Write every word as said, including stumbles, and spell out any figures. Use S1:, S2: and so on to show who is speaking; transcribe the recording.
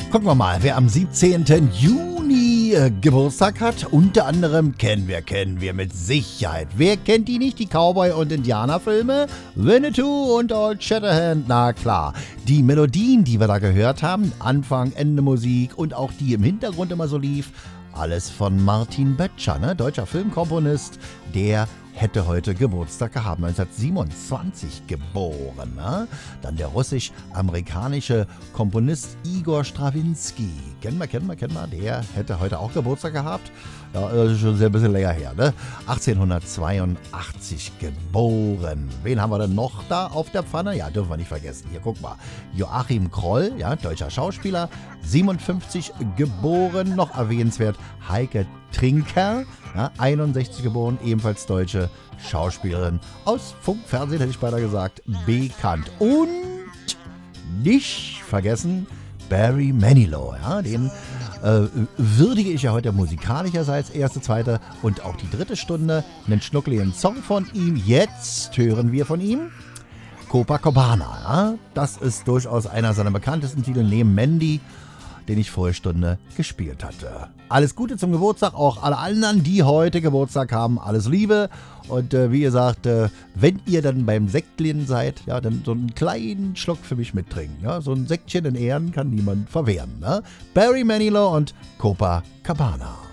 S1: Gucken wir mal, wer am siebzehnten Juni äh, Geburtstag hat. Unter anderem kennen wir, kennen wir mit Sicherheit. Wer kennt die nicht? Die Cowboy- und Indianerfilme? Winnetou und Old Shatterhand, na klar. Die Melodien, die wir da gehört haben, Anfang, Ende Musik und auch die im Hintergrund immer so lief, alles von Martin Böttcher, ne? Deutscher Filmkomponist, der hätte heute Geburtstag gehabt, neunzehnhundertsiebenundzwanzig geboren. Ne? Dann der russisch-amerikanische Komponist Igor Strawinski. Kennen wir, kennen wir, kennen wir. Der hätte heute auch Geburtstag gehabt. Ja, das ist schon sehr ein bisschen länger her. Ne? achtzehnhundertzweiundachtzig geboren. Wen haben wir denn noch da auf der Pfanne? Ja, dürfen wir nicht vergessen. Hier, guck mal. Joachim Kroll, ja, deutscher Schauspieler, siebenundfünfzig geboren. Noch erwähnenswert Heike Trinker, ja, einundsechzig geboren, ebenfalls deutsche Schauspielerin. Aus Funk, Fernsehen hätte ich beinahe gesagt, bekannt. Und nicht vergessen Barry Manilow, ja, den äh, würdige ich ja heute musikalischerseits erste, zweite und auch die dritte Stunde. Einen schnuckligen Song von ihm. Jetzt hören wir von ihm Copacabana. Ja? Das ist durchaus einer seiner bekanntesten Titel neben Mandy, den ich vorher Stunde gespielt hatte. Alles Gute zum Geburtstag, auch alle anderen, die heute Geburtstag haben. Alles Liebe und äh, wie gesagt, äh, wenn ihr dann beim Sektchen seid, ja, dann so einen kleinen Schluck für mich mittrinken. Ja? So ein Sektchen in Ehren kann niemand verwehren. Ne? Barry Manilow und Copacabana.